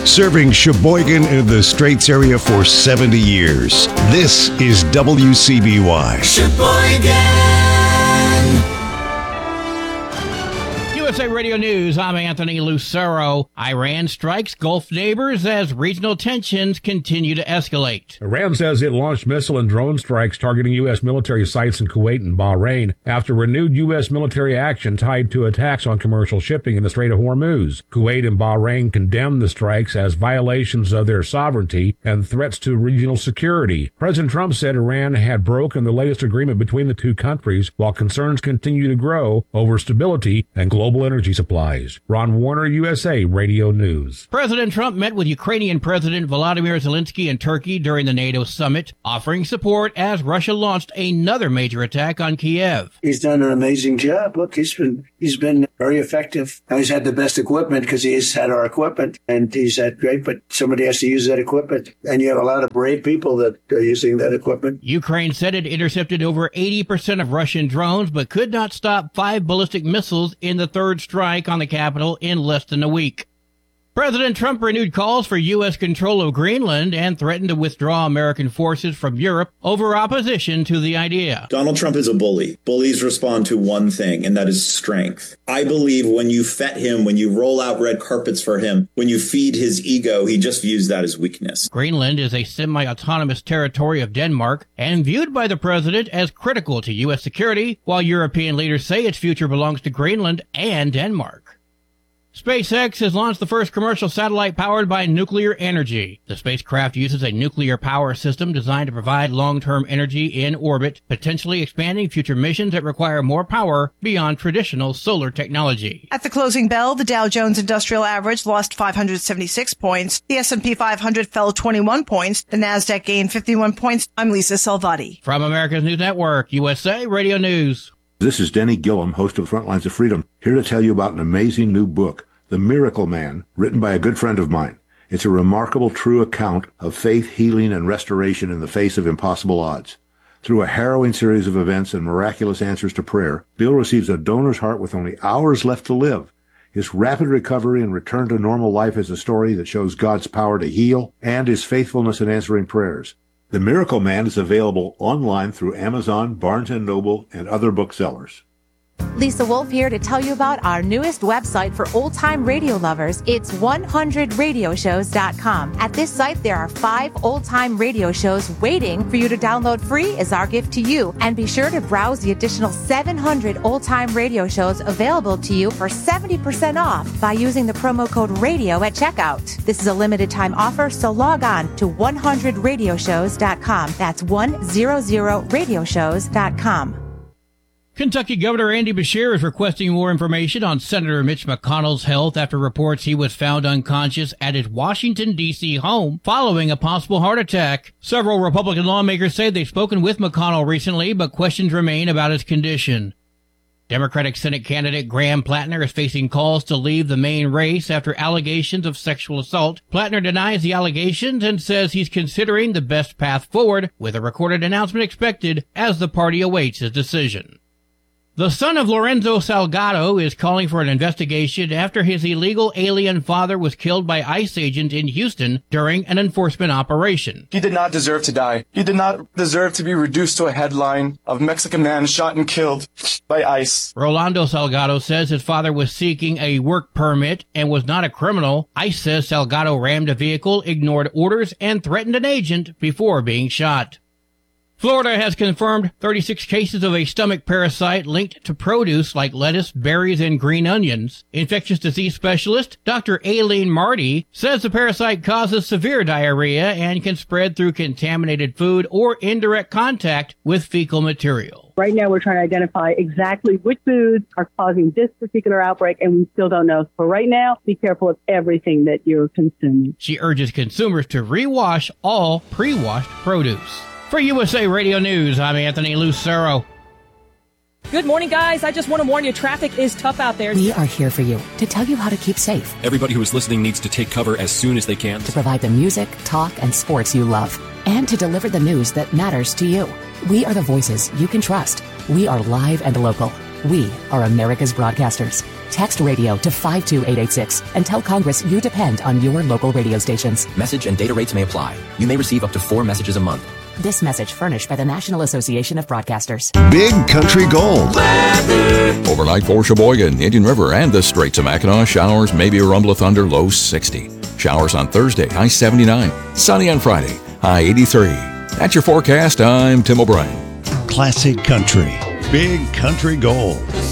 Serving Sheboygan and the Straits area for 70 years. This is WCBY. Sheboygan. USA Radio News, I'm Anthony Lucero. Iran strikes Gulf neighbors as regional tensions continue to escalate. Iran says it launched missile and drone strikes targeting U.S. military sites in Kuwait and Bahrain after renewed U.S. military action tied to attacks on commercial shipping in the Strait of Hormuz. Kuwait and Bahrain condemned the strikes as violations of their sovereignty and threats to regional security. President Trump said Iran had broken the latest agreement between the two countries while concerns continue to grow over stability and global energy supplies. Ron Warner, USA Radio News. President Trump met with Ukrainian President Volodymyr Zelensky in Turkey during the NATO summit, offering support as Russia launched another major attack on Kiev. He's done an amazing job. Look, he's been very effective. Now, he's had the best equipment because he's had our equipment, and he's had great, but somebody has to use that equipment. And you have a lot of brave people that are using that equipment. Ukraine said it intercepted over 80% of Russian drones, but could not stop 5 ballistic missiles in the third strike on the capital in less than a week. President Trump renewed calls for U.S. control of Greenland and threatened to withdraw American forces from Europe over opposition to the idea. Donald Trump is a bully. Bullies respond to one thing, and that is strength. I believe when you fet him, when you roll out red carpets for him, when you feed his ego, he just views that as weakness. Greenland is a semi-autonomous territory of Denmark and viewed by the president as critical to U.S. security, while European leaders say its future belongs to Greenland and Denmark. SpaceX has launched the first commercial satellite powered by nuclear energy. The spacecraft uses a nuclear power system designed to provide long-term energy in orbit, potentially expanding future missions that require more power beyond traditional solar technology. At the closing bell, the Dow Jones Industrial Average lost 576 points. The S&P 500 fell 21 points. The Nasdaq gained 51 points. I'm Lisa Salvati. From America's News Network, USA Radio News. This is Denny Gillum, host of Frontlines of Freedom, here to tell you about an amazing new book, The Miracle Man, written by a good friend of mine. It's a remarkable, true account of faith, healing, and restoration in the face of impossible odds. Through a harrowing series of events and miraculous answers to prayer, Bill receives a donor's heart with only hours left to live. His rapid recovery and return to normal life is a story that shows God's power to heal and his faithfulness in answering prayers. The Miracle Man is available online through Amazon, Barnes & Noble, and other booksellers. Lisa Wolf here to tell you about our newest website for old-time radio lovers. It's 100radioshows.com. At this site, there are 5 old-time radio shows waiting for you to download free as our gift to you. And be sure to browse the additional 700 old-time radio shows available to you for 70% off by using the promo code RADIO at checkout. This is a limited-time offer, so log on to 100radioshows.com. That's 100radioshows.com. Kentucky Governor Andy Beshear is requesting more information on Senator Mitch McConnell's health after reports he was found unconscious at his Washington, D.C. home following a possible heart attack. Several Republican lawmakers say they've spoken with McConnell recently, but questions remain about his condition. Democratic Senate candidate Graham Plattner is facing calls to leave the main race after allegations of sexual assault. Plattner denies the allegations and says he's considering the best path forward, with a recorded announcement expected as the party awaits his decision. The son of Lorenzo Salgado is calling for an investigation after his illegal alien father was killed by ICE agents in Houston during an enforcement operation. He did not deserve to die. He did not deserve to be reduced to a headline of Mexican man shot and killed by ICE. Rolando Salgado says his father was seeking a work permit and was not a criminal. ICE says Salgado rammed a vehicle, ignored orders, and threatened an agent before being shot. Florida has confirmed 36 cases of a stomach parasite linked to produce like lettuce, berries, and green onions. Infectious disease specialist Dr. Aileen Marty says the parasite causes severe diarrhea and can spread through contaminated food or indirect contact with fecal material. Right now, we're trying to identify exactly which foods are causing this particular outbreak, and we still don't know. So right now, be careful of everything that you're consuming. She urges consumers to rewash all pre-washed produce. For USA Radio News, I'm Anthony Lucero. Good morning, guys. I just want to warn you, traffic is tough out there. We are here for you to tell you how to keep safe. Everybody who is listening needs to take cover as soon as they can. To provide the music, talk, and sports you love. And to deliver the news that matters to you. We are the voices you can trust. We are live and local. We are America's broadcasters. Text radio to 52886 and tell Congress you depend on your local radio stations. Message and data rates may apply. You may receive up to 4 messages a month. This message furnished by the National Association of Broadcasters. Big Country Gold. Overnight for Sheboygan, Indian River, and the Straits of Mackinac, showers, maybe a rumble of thunder, low 60. Showers on Thursday, high 79. Sunny on Friday, high 83. That's your forecast. I'm Tim O'Brien. Classic Country. Big Country Gold.